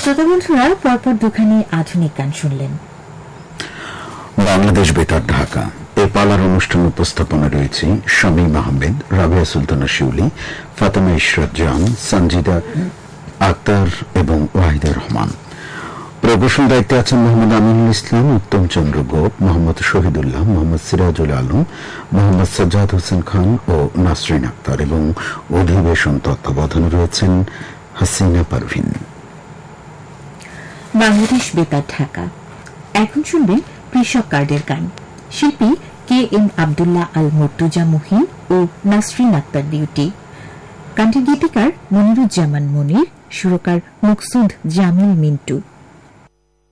শ্রোতা বন্ধুরা, পরপর দুখানি আধুনিক গান শুনলেন। বাংলাদেশ বেতার ঢাকা এই পালার অনুষ্ঠান উপস্থাপনা রয়েছে শামীম আহমেদ, রাবিয়া সুলতানা শিউলি, ফাতেমা ইশরাত জাহান, সঞ্জিদা আক্তার এবং ওয়াহিদা রহমান। প্রকৌশল দায়িত্বে আছেন মোহাম্মদ আমিনুল ইসলাম, উত্তম চন্দ্র গোপ, মোহাম্মদ শহীদুল্লাহ, মোহাম্মদ সিরাজুল আলম, মোহাম্মদ সাজ্জাদ হোসেন খান ও নাসরিন আক্তার এবং অধিবেশন তত্ত্বাবধানে রয়েছেন হাসিনা পারভিন। বাংলাদেশ বেতার ঢাকা। এখন শুনবেন কৃষক কার্ডের গান। শিল্পী KM আব্দুল্লাহ আল মর্তুজা মুহিন ও নাসরিন আক্তার ডিউটি। গানটির গীতিকার মনিরুজ্জামান মনির, সুরকার মকসুদ জামিল মিন্টু।